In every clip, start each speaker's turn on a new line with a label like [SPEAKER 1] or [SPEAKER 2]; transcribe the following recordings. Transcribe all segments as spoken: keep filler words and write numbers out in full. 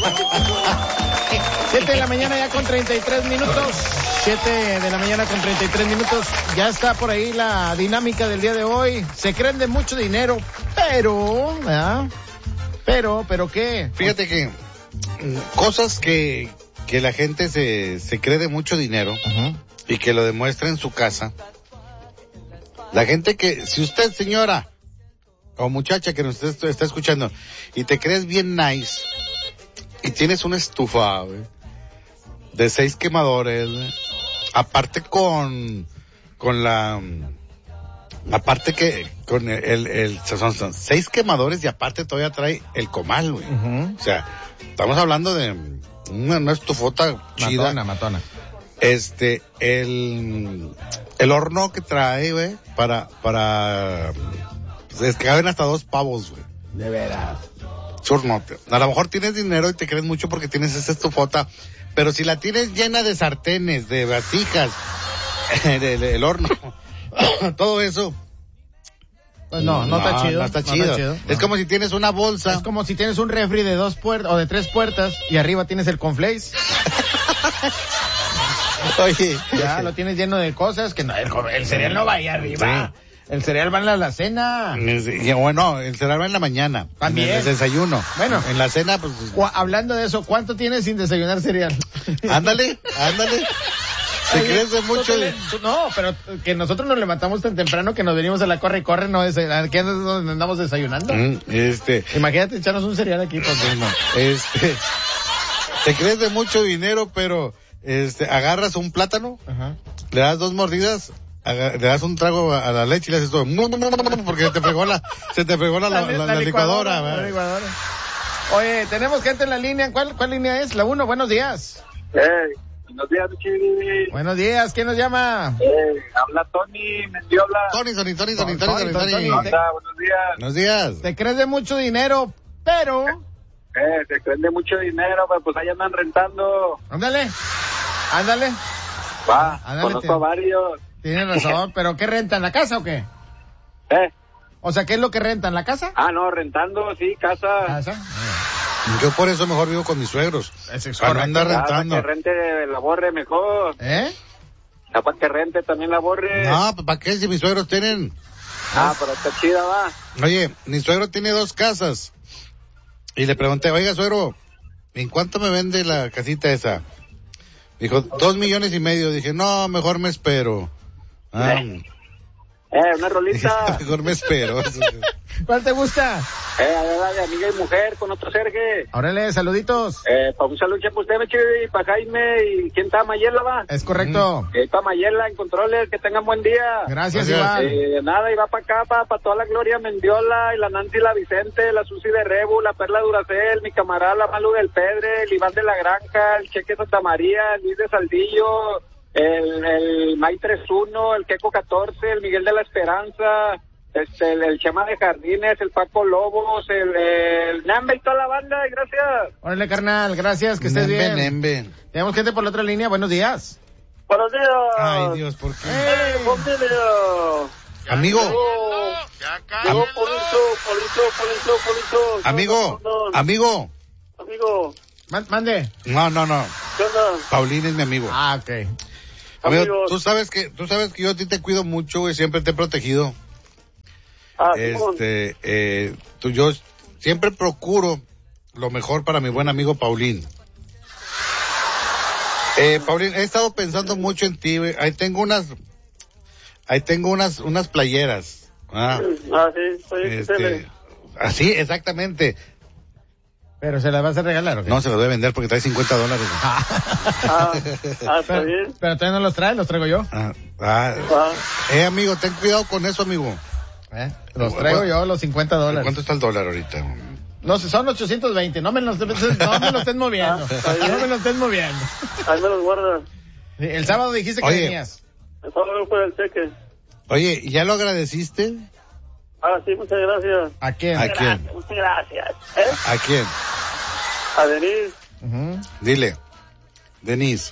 [SPEAKER 1] Siete de la mañana ya con treinta y tres minutos. Siete de la mañana con treinta y tres minutos. Ya está por ahí la dinámica del día de hoy. Se creen de mucho dinero, pero, ¿verdad? Pero, ¿pero qué?
[SPEAKER 2] Fíjate que cosas que, que la gente se, se cree de mucho dinero uh-huh. y que lo demuestra en su casa. La gente que, si usted, señora o muchacha que nos está, está escuchando y te crees bien nice y tienes una estufa, güey, de seis quemadores, güey, aparte con, con la, aparte que, con el, el, el son, son seis quemadores y aparte todavía trae el comal, güey. Uh-huh. O sea, estamos hablando de una, una estufota chida.
[SPEAKER 1] Matona, matona.
[SPEAKER 2] Este, el, el horno que trae, güey, para, para, pues es que caben hasta dos pavos, güey.
[SPEAKER 1] De veras.
[SPEAKER 2] Surnote. A lo mejor tienes dinero y te crees mucho porque tienes esa estufota, pero si la tienes llena de sartenes, de vasijas, del de, de horno, todo eso.
[SPEAKER 1] Pues no, no, no está chido.
[SPEAKER 2] No está chido. No está chido. Es no. como si tienes una bolsa.
[SPEAKER 1] Es como si tienes un refri de dos puertas o de tres puertas y arriba tienes el cornflakes.
[SPEAKER 2] Oye.
[SPEAKER 1] Ya lo tienes lleno de cosas que no, el, el cereal no va ahí arriba. Sí. El cereal va en la, la cena.
[SPEAKER 2] Y bueno, el cereal va en la mañana.
[SPEAKER 1] También.
[SPEAKER 2] En el desayuno.
[SPEAKER 1] Bueno.
[SPEAKER 2] En la cena, pues.
[SPEAKER 1] Hablando de eso, ¿cuánto tienes sin desayunar cereal?
[SPEAKER 2] Ándale, ándale. ¿Te Oye, crees de mucho?
[SPEAKER 1] Le, no, pero que nosotros nos levantamos tan temprano que nos venimos a la corre y corre, no es ¿qué andamos desayunando?
[SPEAKER 2] Mm, este.
[SPEAKER 1] Imagínate echarnos un cereal aquí, pues no.
[SPEAKER 2] Este. Te crees de mucho dinero, pero este, agarras un plátano, ajá, le das dos mordidas, le das un trago a la leche y le haces todo, porque se te fregó la, se te fregó la, la, la, la, la licuadora.
[SPEAKER 1] La licuadora. Oye, tenemos gente en la línea. ¿Cuál, cuál línea es? La uno, buenos días.
[SPEAKER 3] Hey, buenos días, Michi.
[SPEAKER 1] Buenos días, ¿quién nos llama?
[SPEAKER 3] Hey, habla Tony Mendiola.
[SPEAKER 2] Tony, Tony, Tony, Tony, Tony, Tony,
[SPEAKER 3] Tony. Tony. Hola, buenos días.
[SPEAKER 2] Buenos días.
[SPEAKER 1] Te crees de mucho dinero, pero...
[SPEAKER 3] Eh, se creen de mucho dinero, pero pues ahí andan rentando.
[SPEAKER 1] Ándale, ándale.
[SPEAKER 3] Va, conozco a varios.
[SPEAKER 1] Tienes razón, pero ¿qué rentan? ¿La casa o qué?
[SPEAKER 3] ¿Eh?
[SPEAKER 1] O sea, ¿qué es lo que rentan? ¿La casa?
[SPEAKER 3] Ah, no, rentando, sí, casa.
[SPEAKER 1] ¿Casa?
[SPEAKER 2] Yo por eso mejor vivo con mis suegros.
[SPEAKER 1] Es
[SPEAKER 2] para no andar rentando.
[SPEAKER 3] Para que rente la borre mejor.
[SPEAKER 1] ¿Eh?
[SPEAKER 3] Para que rente también la borre.
[SPEAKER 2] No, ¿para qué si mis suegros tienen?
[SPEAKER 3] Ah, pero está chida, va.
[SPEAKER 2] Oye, mi suegro tiene dos casas. Y le pregunté, oiga, suegro, ¿en cuánto me vende la casita esa? Dijo, dos millones y medio. Dije, no, mejor me espero. Ah.
[SPEAKER 3] Eh, eh una rolita.
[SPEAKER 2] Mejor me espero.
[SPEAKER 1] ¿Cuál te gusta?
[SPEAKER 3] Eh, de amiga y mujer con otro Sergio.
[SPEAKER 1] Órale, saluditos.
[SPEAKER 3] Eh, para un saludo para usted, y para Jaime, y ¿quién está? Mayela, va.
[SPEAKER 1] Es correcto.
[SPEAKER 3] Mm. Eh, para Mayela en controles, que tengan buen día.
[SPEAKER 1] Gracias, Iván.
[SPEAKER 3] Eh, nada, y va para acá, para pa toda la Gloria Mendiola, y la Nancy, la Vicente, la Susi de Rebu, la Perla Duracel, mi camarada, la Malu del Pedre, el Iván de la Granja, el Cheque Santa María, el Luis de Saldillo, el, el May treinta y uno, el Queco catorce, el Miguel de la Esperanza, este, el, el Chema de Jardines, el Paco Lobos, el, el Nambe y toda la banda, gracias.
[SPEAKER 1] Órale, carnal, gracias, que estés
[SPEAKER 2] Nembe,
[SPEAKER 1] bien.
[SPEAKER 2] Nembe.
[SPEAKER 1] Tenemos gente por la otra línea, buenos días.
[SPEAKER 3] Buenos días.
[SPEAKER 2] Ay, Dios, ¿por qué?
[SPEAKER 3] ¡Eh, familia!
[SPEAKER 2] Amigo.
[SPEAKER 3] Llegó Polito, Polito, Polito, Polito.
[SPEAKER 2] Amigo, amigo.
[SPEAKER 3] Amigo.
[SPEAKER 1] Mande.
[SPEAKER 2] No, no, no.
[SPEAKER 3] ¿Qué onda?
[SPEAKER 2] Paulín es mi amigo.
[SPEAKER 1] Ah, ok.
[SPEAKER 2] Amigo,
[SPEAKER 3] Amigos.
[SPEAKER 2] tú sabes que, tú sabes que yo a ti te cuido mucho, güey, siempre te he protegido.
[SPEAKER 3] Ah,
[SPEAKER 2] este, eh, tú, yo siempre procuro lo mejor para mi buen amigo Paulín. Eh, Paulín, he estado pensando mucho en ti, güey. Ahí tengo unas, ahí tengo unas, unas playeras. Ah,
[SPEAKER 3] ah sí, soy
[SPEAKER 2] este, así, exactamente.
[SPEAKER 1] ¿Pero se las vas a regalar o qué?
[SPEAKER 2] No, se las voy a vender porque trae cincuenta dólares.
[SPEAKER 3] Ah, ah, está
[SPEAKER 1] pero,
[SPEAKER 3] bien.
[SPEAKER 1] Pero todavía no los trae, los traigo yo.
[SPEAKER 2] Ah, ah,
[SPEAKER 3] Ah.
[SPEAKER 2] Eh, amigo, ten cuidado con eso, amigo.
[SPEAKER 1] ¿Eh? Los traigo yo, los cincuenta dólares.
[SPEAKER 2] ¿Cuánto está el dólar ahorita?
[SPEAKER 1] No sé, son ochocientos veinte, no me los, no me los estés moviendo.
[SPEAKER 3] Ah,
[SPEAKER 1] no me los estés moviendo.
[SPEAKER 3] Ahí me los guardas.
[SPEAKER 1] El sábado dijiste que
[SPEAKER 2] Oye.
[SPEAKER 1] venías.
[SPEAKER 3] El sábado fue el cheque.
[SPEAKER 2] Oye, ¿ya lo agradeciste?
[SPEAKER 3] Ah, sí, muchas gracias.
[SPEAKER 1] ¿A quién?
[SPEAKER 2] ¿A quién?
[SPEAKER 3] Gracias, muchas gracias. ¿Eh?
[SPEAKER 2] ¿A quién?
[SPEAKER 3] A Denise.
[SPEAKER 1] Uh-huh.
[SPEAKER 2] Dile. Denise.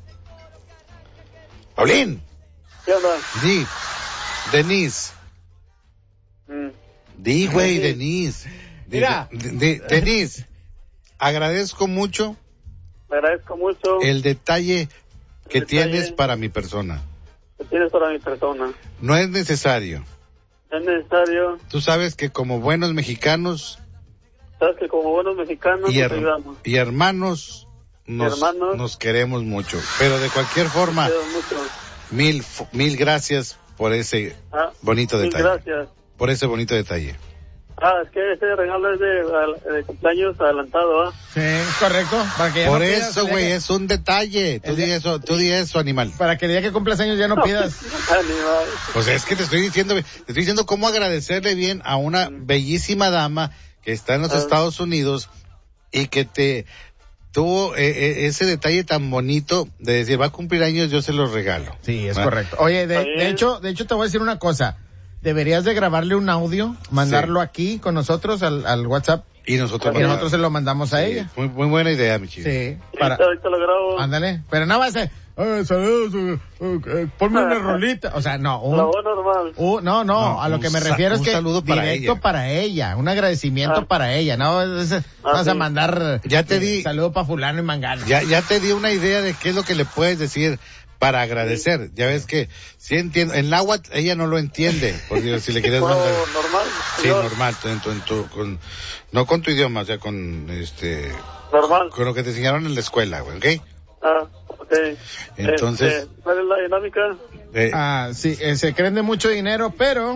[SPEAKER 2] Paulín.
[SPEAKER 3] ¿Qué onda?
[SPEAKER 2] Di. Denise.
[SPEAKER 3] Mm.
[SPEAKER 2] Di, güey, Denise. Di,
[SPEAKER 1] Mira.
[SPEAKER 2] di- di- Denise. agradezco mucho.
[SPEAKER 3] Me agradezco mucho.
[SPEAKER 2] El detalle que
[SPEAKER 3] el
[SPEAKER 2] tienes
[SPEAKER 3] detalle
[SPEAKER 2] para mi persona.
[SPEAKER 3] Que tienes para mi persona.
[SPEAKER 2] No es necesario.
[SPEAKER 3] No es necesario.
[SPEAKER 2] Tú sabes que como buenos mexicanos.
[SPEAKER 3] Sabes que como buenos mexicanos
[SPEAKER 2] y,
[SPEAKER 3] nos
[SPEAKER 2] her-
[SPEAKER 3] ayudamos.
[SPEAKER 2] y hermanos. Nos,
[SPEAKER 3] hermanos,
[SPEAKER 2] nos queremos mucho. Pero de cualquier forma,
[SPEAKER 3] mucho.
[SPEAKER 2] mil, mil gracias por ese
[SPEAKER 3] ah,
[SPEAKER 2] bonito
[SPEAKER 3] mil
[SPEAKER 2] detalle.
[SPEAKER 3] Gracias.
[SPEAKER 2] Por ese bonito detalle.
[SPEAKER 3] Ah, es que ese regalo es de, de cumpleaños adelantado, ¿ah?
[SPEAKER 1] Sí, correcto. Para que ya
[SPEAKER 2] Por
[SPEAKER 1] no pidas,
[SPEAKER 2] eso, güey, es un detalle. Tú di eso, tú di eso, animal.
[SPEAKER 1] Para que el día que cumplas años ya no pidas.
[SPEAKER 3] Animal.
[SPEAKER 2] Pues es que te estoy diciendo, te estoy diciendo cómo agradecerle bien a una bellísima dama que está en los
[SPEAKER 3] ah.
[SPEAKER 2] Estados Unidos y que te tuvo eh, eh, ese detalle tan bonito de decir, va a cumplir años, yo se los regalo.
[SPEAKER 1] Sí, es
[SPEAKER 2] ¿va?
[SPEAKER 1] correcto. Oye, de, de hecho, de hecho te voy a decir una cosa. Deberías de grabarle un audio, mandarlo sí. aquí con nosotros al, al WhatsApp.
[SPEAKER 2] Y nosotros,
[SPEAKER 1] y nosotros se lo mandamos a
[SPEAKER 2] sí,
[SPEAKER 1] ella.
[SPEAKER 2] Muy, muy buena idea, mi chico.
[SPEAKER 1] Sí. Para...
[SPEAKER 3] Ahorita, ahorita lo grabo.
[SPEAKER 1] Ándale. Pero no va a ser, eh, saludos, eh, eh, ponme una rolita. O sea, no. Un,
[SPEAKER 3] la voz normal.
[SPEAKER 1] Un, no, no, no, a lo que me refiero es que
[SPEAKER 2] saludo para
[SPEAKER 1] directo
[SPEAKER 2] ella.
[SPEAKER 1] para ella. Un agradecimiento ah. para ella. No es, es,
[SPEAKER 3] ah,
[SPEAKER 1] vas
[SPEAKER 3] sí.
[SPEAKER 1] a mandar
[SPEAKER 2] ya te
[SPEAKER 1] eh,
[SPEAKER 2] di,
[SPEAKER 1] saludo para fulano y mangano.
[SPEAKER 2] Ya, ya te di una idea de qué es lo que le puedes decir para agradecer. Sí. Ya ves que sí entiendo. En náhuatl ella no lo entiende. Por Dios, si le quieres
[SPEAKER 3] bueno,
[SPEAKER 2] mandar.
[SPEAKER 3] normal.
[SPEAKER 2] Sí, señor. Normal. En tu, en tu, con, no con tu idioma, o sea, con este.
[SPEAKER 3] Normal.
[SPEAKER 2] Con lo que te enseñaron en la escuela, güey, ¿ok?
[SPEAKER 3] Ah, ok.
[SPEAKER 2] Entonces.
[SPEAKER 3] Este, ¿cuál es la dinámica?
[SPEAKER 2] Eh,
[SPEAKER 1] ah, sí, eh, se creen de mucho dinero, pero.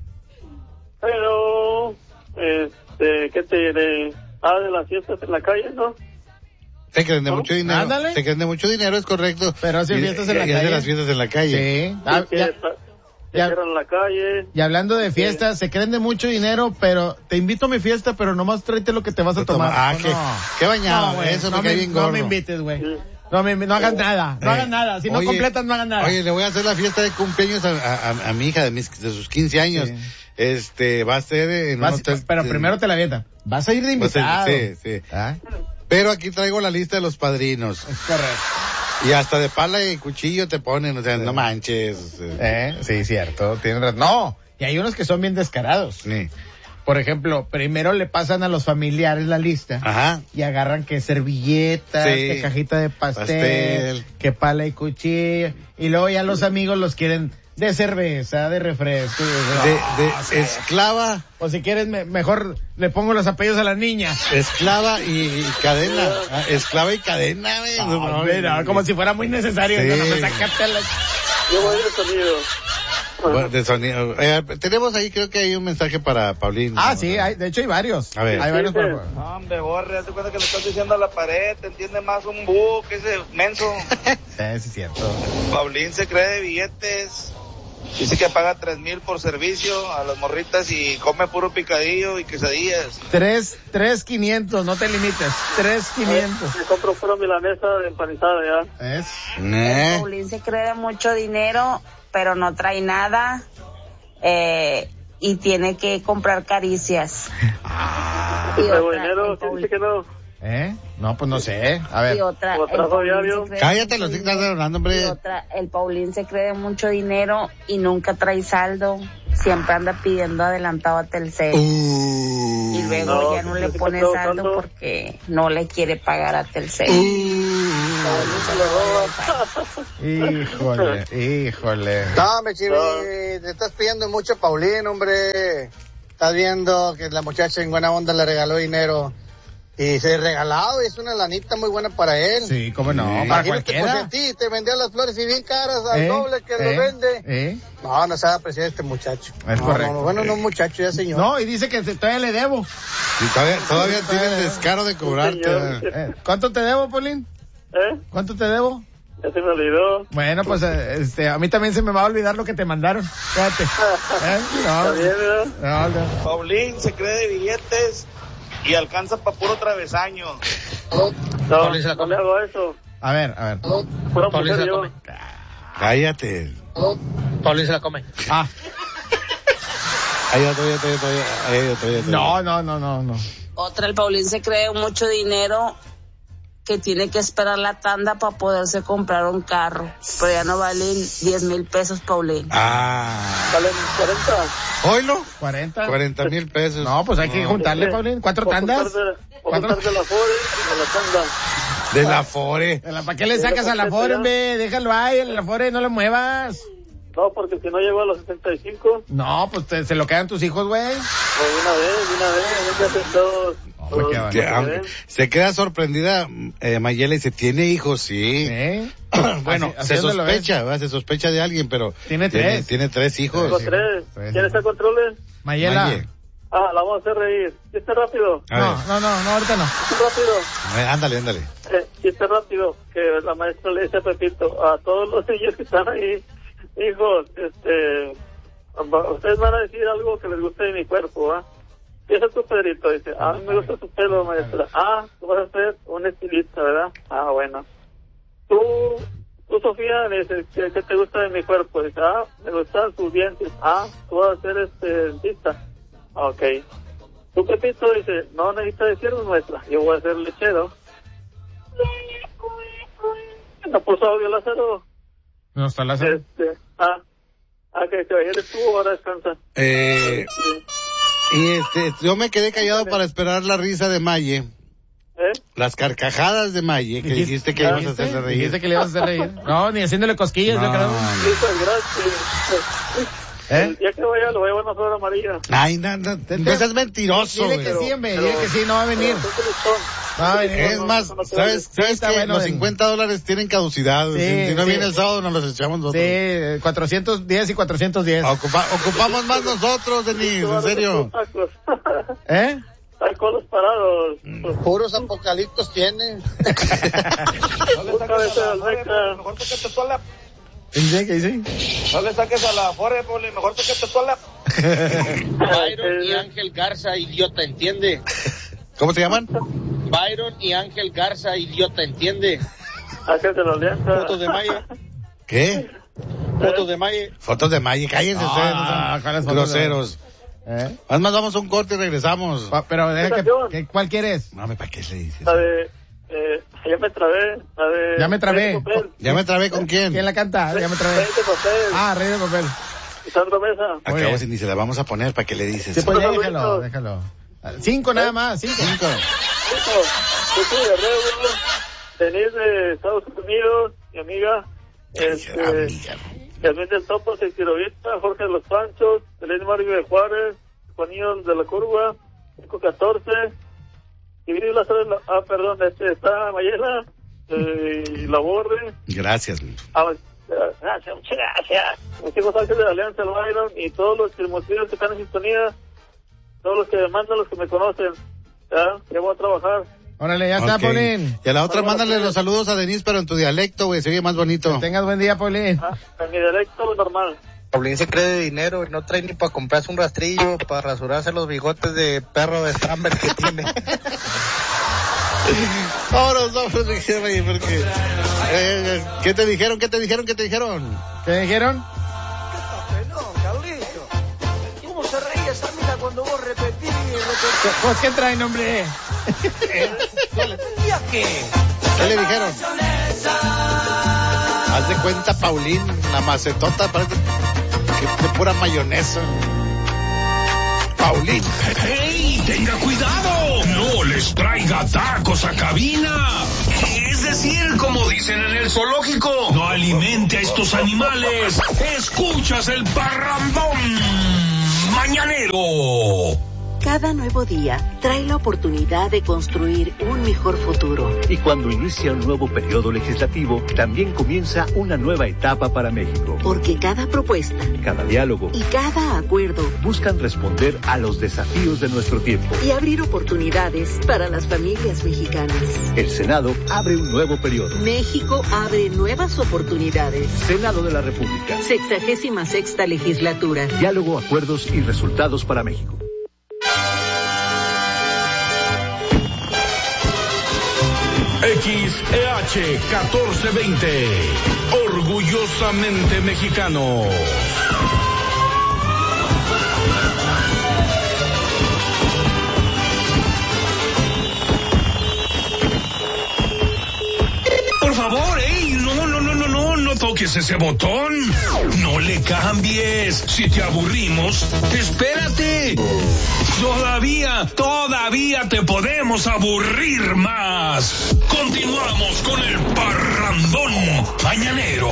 [SPEAKER 3] Pero, este, ¿qué te diré? Ah, de las fiestas en la calle, ¿no?
[SPEAKER 2] Se creen de
[SPEAKER 3] ¿no?
[SPEAKER 2] mucho dinero.
[SPEAKER 1] Ándale.
[SPEAKER 2] Se creen de mucho dinero, es correcto.
[SPEAKER 1] Pero hacen fiestas en la
[SPEAKER 2] y,
[SPEAKER 1] calle.
[SPEAKER 2] Y las fiestas en la calle.
[SPEAKER 1] Sí. Ah,
[SPEAKER 3] que
[SPEAKER 1] ya,
[SPEAKER 3] ya, en la calle.
[SPEAKER 1] Y hablando de fiestas, sí. se creen de mucho dinero, pero te invito a mi fiesta, pero nomás tráete lo que te vas a tomar.
[SPEAKER 2] Ah,
[SPEAKER 1] no,
[SPEAKER 2] qué,
[SPEAKER 1] no.
[SPEAKER 2] qué bañado.
[SPEAKER 1] No, wey,
[SPEAKER 2] eso
[SPEAKER 1] no
[SPEAKER 2] me cae
[SPEAKER 1] me,
[SPEAKER 2] bien gordo.
[SPEAKER 1] no me invites, güey.
[SPEAKER 3] Sí.
[SPEAKER 1] No, me, no hagas nada, no
[SPEAKER 2] eh,
[SPEAKER 1] hagas nada. Si
[SPEAKER 2] oye,
[SPEAKER 1] no completas, no hagas nada.
[SPEAKER 2] Oye, le voy a hacer la fiesta de cumpleaños a, a, a mi hija de, mis, de sus quince años. Sí. Este, va a ser en
[SPEAKER 1] Vas,
[SPEAKER 2] un hotel.
[SPEAKER 1] Pero
[SPEAKER 2] de,
[SPEAKER 1] primero te la avientan. Vas a ir de invitado.
[SPEAKER 2] Sí, sí.
[SPEAKER 1] ¿Ah?
[SPEAKER 2] Pero aquí traigo la lista de los padrinos.
[SPEAKER 1] Es correcto.
[SPEAKER 2] Y hasta de pala y cuchillo te ponen, o sea, sí. no manches.
[SPEAKER 1] Eh, sí, cierto, tienes razón. No, y hay unos que son bien descarados.
[SPEAKER 2] Sí.
[SPEAKER 1] Por ejemplo, primero le pasan a los familiares la lista.
[SPEAKER 2] Ajá.
[SPEAKER 1] Y agarran que servilletas,
[SPEAKER 2] sí.
[SPEAKER 1] que cajita de pastel,
[SPEAKER 2] pastel,
[SPEAKER 1] que pala y cuchillo. Y luego ya los amigos los quieren de cerveza, de refresco.
[SPEAKER 2] De, de
[SPEAKER 1] oh, sí.
[SPEAKER 2] esclava.
[SPEAKER 1] O si quieres, me, mejor le pongo los apellidos a la niña.
[SPEAKER 2] Esclava y, y cadena. Esclava y cadena, güey.
[SPEAKER 1] No, no, no, como si fuera muy necesario.
[SPEAKER 2] Sí.
[SPEAKER 1] No, no, sácate la...
[SPEAKER 3] Yo voy de sonido.
[SPEAKER 2] Bueno, de sonido. Eh, tenemos ahí, creo que hay un mensaje para Paulín.
[SPEAKER 1] Ah, sí, hay, de hecho hay varios.
[SPEAKER 2] A ver.
[SPEAKER 1] Hay varios. Para...
[SPEAKER 4] No, hombre, borre, hazte cuenta que le estás diciendo a la pared, te entiende más un búho que ese menso.
[SPEAKER 1] Sí, sí, es cierto.
[SPEAKER 4] Paulín se cree de billetes. Dice que paga tres mil por servicio a las morritas y come puro picadillo y quesadillas.
[SPEAKER 1] Tres, tres quinientos, no te limites. Tres quinientos.
[SPEAKER 3] Me compro pura milanesa de empanizada ya.
[SPEAKER 1] ¿Es?
[SPEAKER 2] ¿Eh?
[SPEAKER 5] Paulín se cree de mucho dinero, pero no trae nada. Eh, y tiene que comprar caricias.
[SPEAKER 1] Ah.
[SPEAKER 3] Y traigo dinero, ¿quién dice que no?
[SPEAKER 1] ¿Eh? No, pues no sé. A ver.
[SPEAKER 5] Y otra,
[SPEAKER 3] ¿Lo trajo diario?
[SPEAKER 2] Cállate, los que estás hablando, hombre.
[SPEAKER 5] Y otra, el Paulín se cree de mucho dinero y nunca trae saldo. Siempre anda pidiendo adelantado a Telcel.
[SPEAKER 2] Uh,
[SPEAKER 5] y luego
[SPEAKER 3] no,
[SPEAKER 5] ya no le
[SPEAKER 3] ¿sí
[SPEAKER 5] pone
[SPEAKER 3] está
[SPEAKER 5] saldo
[SPEAKER 3] trabajando?
[SPEAKER 5] porque no le quiere pagar a Telcel.
[SPEAKER 2] Uh,
[SPEAKER 1] Híjole, híjole.
[SPEAKER 6] No, me chivi, te estás pidiendo mucho a Paulín, hombre. Estás viendo que la muchacha en buena onda le regaló dinero. Y se regalado, es una lanita muy buena para él.
[SPEAKER 1] Sí, cómo no, para
[SPEAKER 6] Imagínate,
[SPEAKER 1] cualquiera.
[SPEAKER 6] pues, a ti te vendía las flores y bien caras, al
[SPEAKER 1] ¿Eh?
[SPEAKER 6] doble que
[SPEAKER 1] ¿Eh?
[SPEAKER 6] lo vende.
[SPEAKER 1] ¿Eh?
[SPEAKER 6] No, no sabe apreciar este muchacho.
[SPEAKER 1] Es
[SPEAKER 6] no,
[SPEAKER 1] correcto.
[SPEAKER 6] No, bueno, no muchacho, ya señor.
[SPEAKER 1] No, y dice que te- todavía le debo.
[SPEAKER 2] y todavía, todavía tiene el descaro de cobrarte.
[SPEAKER 3] señor.
[SPEAKER 1] Eh, ¿Cuánto te debo, Paulín?
[SPEAKER 3] ¿Eh?
[SPEAKER 1] ¿Cuánto te debo?
[SPEAKER 3] Ya se me olvidó.
[SPEAKER 1] Bueno, pues eh, este, a mí también se me va a olvidar lo que te mandaron. Fíjate. ¿Eh?
[SPEAKER 3] Está
[SPEAKER 1] No,
[SPEAKER 3] bien, ¿verdad?
[SPEAKER 1] no, no.
[SPEAKER 4] Paulín se cree de billetes y alcanza para puro travesaño.
[SPEAKER 3] No, no le hago eso.
[SPEAKER 1] A ver, a ver.
[SPEAKER 3] Pura
[SPEAKER 7] Paulín
[SPEAKER 3] mujer
[SPEAKER 7] se la
[SPEAKER 3] yo.
[SPEAKER 7] come.
[SPEAKER 2] Cállate.
[SPEAKER 7] Paulín se la come.
[SPEAKER 1] Ah,
[SPEAKER 2] Hay otro, hay otro, hay otro, hay otro, hay otro.
[SPEAKER 1] no, no, no, no, no.
[SPEAKER 5] Otra, el Paulín se cree mucho dinero que tiene que esperar la tanda para poderse comprar un carro, pero ya no valen diez mil pesos, Paulín.
[SPEAKER 2] Ah.
[SPEAKER 3] Valen cuarenta.
[SPEAKER 2] ¿Oílo?
[SPEAKER 1] cuarenta.
[SPEAKER 2] cuarenta mil pesos.
[SPEAKER 1] No, pues hay que
[SPEAKER 2] No.
[SPEAKER 1] juntarle, Paulín. ¿Cuatro
[SPEAKER 3] Voy a
[SPEAKER 1] tandas?
[SPEAKER 3] juntar de- voy a
[SPEAKER 1] ¿Cuatro?
[SPEAKER 3] juntar de la Fore y de la tanda.
[SPEAKER 2] De la Fore.
[SPEAKER 1] ¿Para qué le sacas a la Fore, hombre? Déjalo ahí, a la Fore, no lo muevas.
[SPEAKER 3] No, porque si no llego a los setenta y cinco,
[SPEAKER 1] No, pues te- se lo quedan tus hijos, güey.
[SPEAKER 3] pues de una vez, de una vez, nunca hacen todos.
[SPEAKER 1] pues, qué
[SPEAKER 3] todos
[SPEAKER 2] Que,
[SPEAKER 3] los
[SPEAKER 2] aunque-
[SPEAKER 3] ven.
[SPEAKER 2] se queda sorprendida eh, Mayela y dice, ¿tiene hijos? Sí.
[SPEAKER 1] ¿Eh?
[SPEAKER 2] Bueno,
[SPEAKER 1] Así-
[SPEAKER 2] se
[SPEAKER 1] así donde lo ves.
[SPEAKER 2] sospecha, ¿verdad? Se sospecha de alguien, pero...
[SPEAKER 1] Tiene tres.
[SPEAKER 2] Tiene tres hijos.
[SPEAKER 3] Tengo
[SPEAKER 1] sí,
[SPEAKER 3] tres.
[SPEAKER 1] pues,
[SPEAKER 3] ¿Quién está controles?
[SPEAKER 1] Mayela.
[SPEAKER 2] Maye.
[SPEAKER 3] Ah, la vamos a hacer reír. Chiste rápido,
[SPEAKER 2] A
[SPEAKER 1] No,
[SPEAKER 2] ver.
[SPEAKER 1] no, no, no, ahorita no.
[SPEAKER 3] chiste rápido.
[SPEAKER 2] A ver, ándale, ándale.
[SPEAKER 3] Eh, chiste rápido, que la maestra le dice a Pepito, a todos los niños que están ahí, hijos, este, ustedes van a decir algo que les guste de mi cuerpo, ¿ah? ¿Qué es tu Pedrito? Dice, ah, me gusta tu pelo, maestra. Ah, tú vas a ser un estilista, ¿verdad? Ah, bueno. Tú, tú Sofía, le dice, ¿qué, qué te gusta de mi cuerpo? Dice, ah, me gustan tus dientes. Ah, tú vas a ser este dentista. Ah, ok. Tú, Pepito, dice, no necesitas decirnos, maestra, yo voy a ser lechero. No puso audio Lázaro.
[SPEAKER 1] No está Lázaro.
[SPEAKER 3] Este, ah, ah, que, que ayer estuvo, ahora descansa.
[SPEAKER 2] Eh,
[SPEAKER 3] Sí.
[SPEAKER 2] y este, yo me quedé callado para esperar la risa de Maye.
[SPEAKER 3] ¿Eh?
[SPEAKER 2] Las carcajadas de Maye, que dijiste que ibas a hacerle reír.
[SPEAKER 1] Dijiste que le ibas a hacer reír. No, ni haciéndole cosquillas, yo creo.
[SPEAKER 2] No, no.
[SPEAKER 3] Muchas gracias.
[SPEAKER 1] ¿Eh?
[SPEAKER 3] El día que vaya, lo voy a llevar una flor amarilla.
[SPEAKER 2] Ay, no, no, no seas mentiroso,
[SPEAKER 1] Dile
[SPEAKER 2] güey.
[SPEAKER 1] que sí, hombre,
[SPEAKER 3] Pero-
[SPEAKER 1] dile que sí, no va a venir.
[SPEAKER 3] Pero son tristón.
[SPEAKER 1] Va a venir.
[SPEAKER 2] Es
[SPEAKER 3] No,
[SPEAKER 2] más,
[SPEAKER 3] no, no te
[SPEAKER 2] ¿sabes,
[SPEAKER 3] vayas.
[SPEAKER 2] sabes
[SPEAKER 1] Sí, está
[SPEAKER 2] que
[SPEAKER 1] bueno,
[SPEAKER 2] los
[SPEAKER 1] ven.
[SPEAKER 2] cincuenta dólares tienen caducidad?
[SPEAKER 1] Sí,
[SPEAKER 2] si, si no
[SPEAKER 1] sí.
[SPEAKER 2] viene el sábado, nos los echamos nosotros.
[SPEAKER 1] Sí, cuatrocientos diez y cuatrocientos diez.
[SPEAKER 2] Ocupa- ocupamos más nosotros, Denise, en serio.
[SPEAKER 3] Tacos.
[SPEAKER 1] ¿Eh?
[SPEAKER 3] Hay colos parados.
[SPEAKER 6] Puros apocaliptos tiene.
[SPEAKER 3] Un cabeza de almeja.
[SPEAKER 4] Mejor sáquete tú a la...
[SPEAKER 1] ¿Dice que sí?
[SPEAKER 4] No le saques a la Fore, Poli. Mejor sáquete tú a la...
[SPEAKER 7] Byron y Ángel Garza, idiota, ¿entiende?
[SPEAKER 2] ¿Cómo se llaman?
[SPEAKER 7] Byron y Ángel Garza, idiota, ¿entiende?
[SPEAKER 3] Ángel de la Alianza.
[SPEAKER 7] Fotos de Maye,
[SPEAKER 2] ¿Qué?
[SPEAKER 7] fotos de Maye.
[SPEAKER 2] Fotos de Maye, cállense
[SPEAKER 1] Ah,
[SPEAKER 2] ustedes, no sean
[SPEAKER 1] ¿cuáles fotos de-
[SPEAKER 2] groseros.
[SPEAKER 1] ¿Eh?
[SPEAKER 2] Además, vamos a un corte y regresamos.
[SPEAKER 1] Pa- Pero deja que,
[SPEAKER 3] canción?
[SPEAKER 1] que- ¿cuál quieres?
[SPEAKER 2] No, ¿para qué le dices?
[SPEAKER 3] La de... Eh, ya me trabé. La de...
[SPEAKER 1] Ya me trabé.
[SPEAKER 3] Rey de papel.
[SPEAKER 2] Ya me trabé con quién.
[SPEAKER 1] ¿Quién la canta? Ya me trae.
[SPEAKER 3] Rey de papel.
[SPEAKER 1] Ah, Rey de Papel.
[SPEAKER 3] Sandro Mesa.
[SPEAKER 1] Muy
[SPEAKER 2] Acabo
[SPEAKER 1] bien.
[SPEAKER 2] si ni se la vamos a poner, ¿para qué le dices?
[SPEAKER 1] Sí, pues ya
[SPEAKER 3] Bueno,
[SPEAKER 1] déjalo,
[SPEAKER 3] Luisito.
[SPEAKER 1] déjalo. Cinco nada más, cinco.
[SPEAKER 2] Cinco.
[SPEAKER 3] Hijo, yo soy Guerrero, Denise de Estados Unidos, mi amiga, este,
[SPEAKER 2] Amiga.
[SPEAKER 3] Yasmín del Topo, Sequirovista, Jorge de los Panchos, Elena Mario de Juárez, Juanillo de la Curva, cinco catorce, y Viri Lázaro, de la- ah, perdón, este, está Mayela, eh, y La Borre,
[SPEAKER 2] Gracias.
[SPEAKER 3] ah, gracias, muchas gracias, mis hijos Ángeles de la Alianza, el Byron, y todos los chismosillos que están en sintonía, todos los que me mandan, los que me conocen, ya, ya voy a trabajar.
[SPEAKER 1] Órale, ya está,
[SPEAKER 2] Ok.
[SPEAKER 1] Paulín.
[SPEAKER 2] Y a la otra,
[SPEAKER 3] Bueno,
[SPEAKER 2] mándale
[SPEAKER 3] pues.
[SPEAKER 2] los saludos a Denise, pero en tu dialecto, güey, se oye más bonito.
[SPEAKER 1] Que tengas buen día, Paulín.
[SPEAKER 3] Ah, en mi directo normal.
[SPEAKER 8] Paulín se cree de dinero y no trae ni para comprarse un rastrillo para rasurarse los bigotes de perro de Stramberg que tiene.
[SPEAKER 2] Vámonos, vámonos, mi jefe, oye, porque... Eh, ¿Qué te dijeron? ¿Qué te dijeron? ¿Qué te dijeron?
[SPEAKER 1] ¿Qué dijeron?
[SPEAKER 9] No, Carlito. ¿Cómo se reía esa mina cuando vos repetís y repetís?
[SPEAKER 1] Pues, ¿qué traen, hombre?
[SPEAKER 9] ¿Y a qué?
[SPEAKER 2] ¿Qué le dijeron? Haz de cuenta, Paulín, la macetota parece que de pura mayonesa. Paulín.
[SPEAKER 10] ¡Ey! ¡Tenga cuidado! ¡No les traiga tacos a cabina! Es decir, como dicen en el zoológico, no alimente a estos animales. Escuchas el parrandón mañanero.
[SPEAKER 11] Cada nuevo día trae la oportunidad de construir un mejor futuro.
[SPEAKER 12] Y cuando inicia un nuevo periodo legislativo, también comienza una nueva etapa para México.
[SPEAKER 11] Porque cada propuesta
[SPEAKER 12] Cada diálogo
[SPEAKER 11] y cada acuerdo
[SPEAKER 12] buscan responder a los desafíos de nuestro tiempo.
[SPEAKER 11] y abrir oportunidades para las familias mexicanas.
[SPEAKER 12] El Senado abre un nuevo periodo.
[SPEAKER 11] México abre nuevas oportunidades.
[SPEAKER 12] Senado de la República.
[SPEAKER 11] Sexagésima sexta legislatura.
[SPEAKER 12] Diálogo, acuerdos y resultados para México.
[SPEAKER 10] X E H catorce veinte. Orgullosamente mexicano. toques ese botón. No le cambies. Si te aburrimos, espérate. Todavía, todavía te podemos aburrir más. Continuamos con el parrandón mañanero.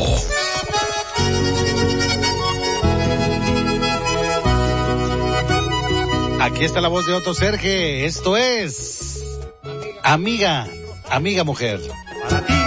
[SPEAKER 2] Aquí está la voz de Otto Serge. Esto es Amiga, Amiga Mujer.
[SPEAKER 13] Para ti.